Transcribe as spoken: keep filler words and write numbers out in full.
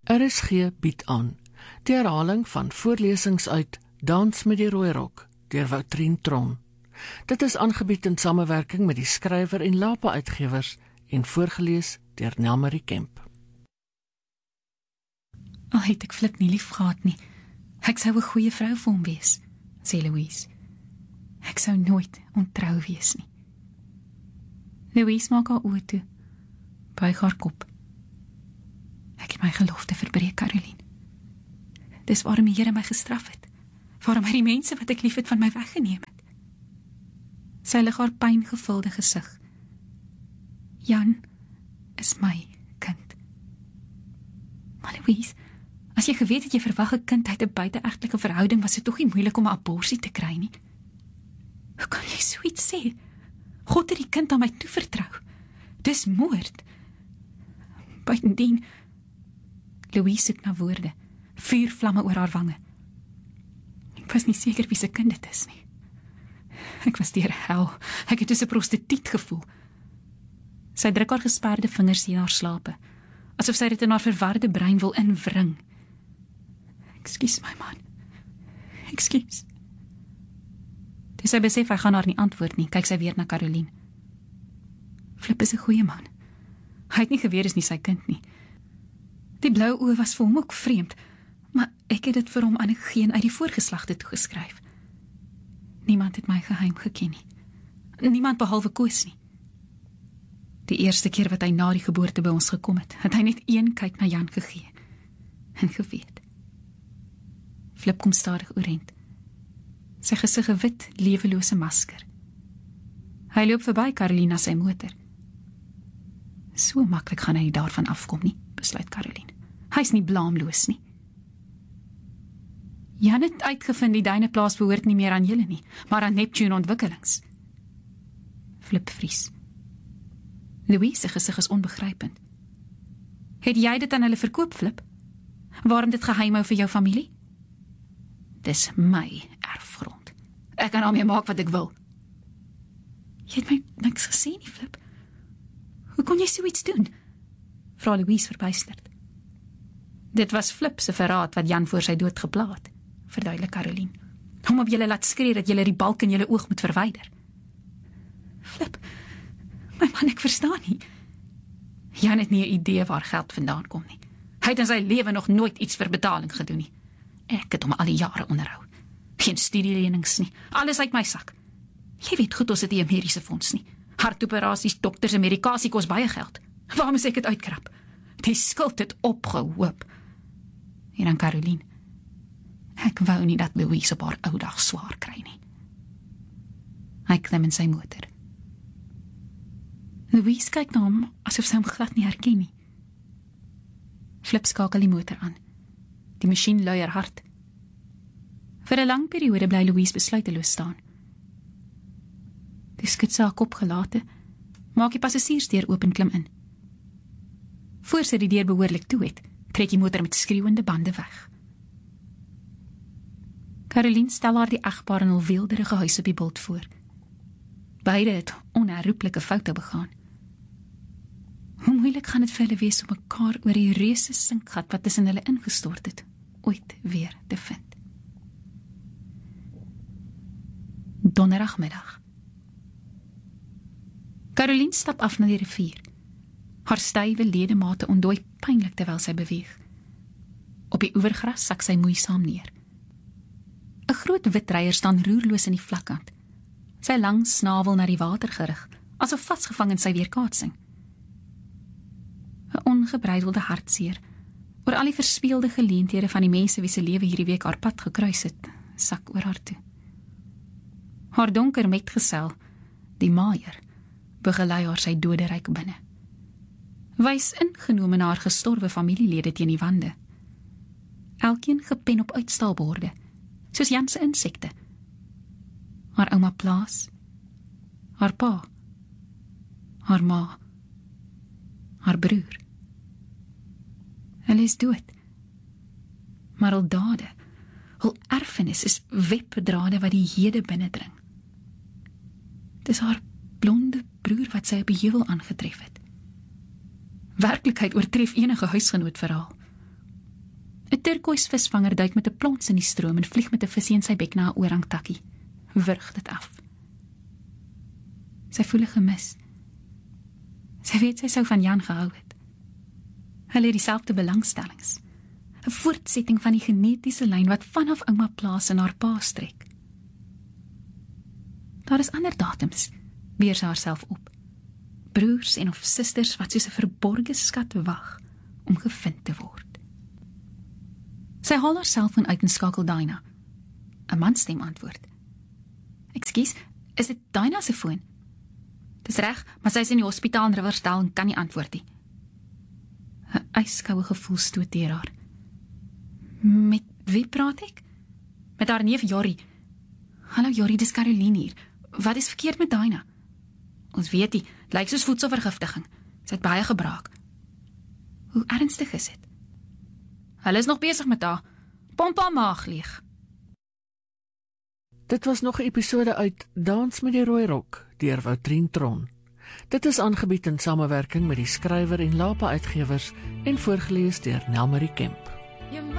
R S G bied aan die herhaling van voorlesings uit Dans met die Rooi Rok deur Woutrien Tron. Dit is aangebied in samewerking met die skrywer en Lapa Uitgewers en voorgelees deur Nelmarie Kemp. Al het ek Flip nie lief gehad nie, ek sou 'n goeie vrou vir hom wees, sê Louise. Ek sou nooit ontrou wees nie. Louise maak haar oë toe, buig haar kop. Ek het my gelofte verbreek, Caroline. Dis waarom die Here my gestraf het, waarom hy die mense wat ek lief het van my weggeneem het. Sy lig haar pyngevulde gesig. Jan is my kind. Maar Louise, as jy geweet het jy verwag 'n kind uit 'n buiteegtelike verhouding, was dit tog nie moeilik om 'n aborsie te kry nie. Hoe kan jy so iets sê? God het die kind aan my toevertrou. Dis moord. Buitendien, Louise soek na woorde, vuurvlamme oor haar wange. Ek was nie seker wie se kind dit is nie. Ek was deur hel, ek het soos 'n prostituut gevoel. Sy druk haar gesperde vingers in haar slape, asof sy dit in haar verwarde brein wil inwring. Ekskuus my man, ekskuus. Toe sy besef hy gaan haar nie antwoord nie, kyk sy weer na Caroline. Flip is 'n goeie man. Hy het nie geweet is nie sy kind nie. Die blou oë was vir hom ook vreemd, maar ek het dit vir hom aan 'n geen uit die voorgeslagte toegeskryf. Niemand het my geheim geken nie. Niemand behalwe Koos nie. Die eerste keer wat hy na die geboorte by ons gekom het, het hy net een kyk na Jan gegee. En geweet. Flip kom stadig oorent. Sy gesig 'n wit, lewelose masker. Hy loop verby Caroline na sy motor. So maklik gaan hy nie daarvan afkom nie, besluit Caroline. Hy is nie blaamloos nie. Jan het uitgevind die Duineplaas behoort nie meer aan julle nie, maar aan Neptune Ontwikkelings. Flip vries. Louise se gesig is onbegrypend. Het jy dit aan hulle verkoop, Flip? Waarom dit geheim hou vir jou familie? Dis my erfgrond. Ek kan daarmee maak wat ek wil. Jy het my niks gesê nie, Flip. Hoe kon jy so iets doen? Vra Louise verbuisterd. Dit was Flip se verraad wat Jan voor sy dood geplaat, verduidelik Caroline. Hom op julle laat skree dat julle die balk in julle oog moet verwyder. Flip, my man, ek verstaan nie. Jan het nie 'n idee waar geld vandaan kom nie. Hy het in sy lewe nog nooit iets vir betaling gedoen nie. Ek het hom al die jare onderhou. Geen studielenings nie, alles uit my sak. Jy weet goed, ons het nie 'n mediese fonds nie. Hartoperasies, dokters en medikasie kos baie geld. Waarom moet ek dit uitkrap? Die skuld het opgehoop. En dan Caroline. Ek wou nie dat Louise op haar ou dag swaar kry nie. Hy klim in sy motor. Louise kyk na hom asof sy hom glad nie herken nie. Flip skakel die motor aan. Die masjien luier hard. Vir 'n lang periode bly Louise besluiteloos staan. Die skud sy kop gelate, maak die passasiersdeur oop en klim in. Voor sy die deur behoorlik toe het, trek die motor met skreeuende bande weg. Caroline stel haar die egpaar in hul weelderige huis op die bult voor. Beide het onherroepelike foute begaan. Hoe moeilik gaan dit vir hulle wees om mekaar oor die reuse sinkgat wat tussen hulle ingestort het, ooit weer te vind. Donderdagmiddag. Caroline stap af na die rivier. Haar stywe ledemate ontdooi pynlik terwyl sy beweeg. Op die oevergras sak sy moeisaam neer. 'n Groot wit reier staan roerloos in die vlakkant. Sy lang snavel na die water gerig, asof vasgevang in sy weerkaatsing. 'n Ongebreidelde hartseer oor al die verspeelde geleenthede van die mense wie se lewe hierdie week haar pad gekruis het, sak oor haar toe. Haar donker metgesel, die maaier, begelei haar sy doderyk binne. Wys ingenome na haar gestorwe familielede teen die wande. Elkeen gepen op uitstaalborde, soos Jan se insekte. Haar ouma Plaas, haar pa, haar ma, haar broer. Hulle is dood. Maar hul dade, hul erfenis is webdrade wat die hede binnendring. Dis haar blonde broer wat sy op die heuwel aangetref het. Werklikheid oortref enige huisgenoot verhaal. 'n turkoois visvanger duik met 'n plons in die stroom en vlieg met 'n visie in sy bek na 'n orangtakkie. Wurg dit af. Sy voel 'n gemis. Sy weet sy sou van Jan gehou het. Hulle het dieselfde belangstellings. 'n Voortsetting van die genetiese lyn wat vanaf ouma plaas in haar pa strek. Daar is ander datums, weer sy haarself op. Broers en of susters wat soos 'n verborge skat wag om gevind te word. Sy haal haar selfoon uit en skakel Dinah. 'n Manstem antwoord. Ekskuus, is dit Dinah se foon? Dis reg, maar sy is in die hospitaal in Riversdale en kan nie antwoord nie. 'n Yskoue gevoel stoot deur haar. Met wie praat ek? Met haar neef Jorrie. Hallo Jorrie, dis Caroline hier. Wat is verkeerd met Dinah? Ons weet nie, het lyk soos voedselvergiftiging. Sy het baie gebraak. Hoe ernstig is dit? Hulle is nog besig met haar. Pomp haar maag leeg. Dit was nog 'n episode uit Dans met die Rooi Rok deur Woutrien Tron. Dit is aangebied in samewerking met die skrywer en Lapa Uitgewers en voorgeles deur Nelmarie Kemp.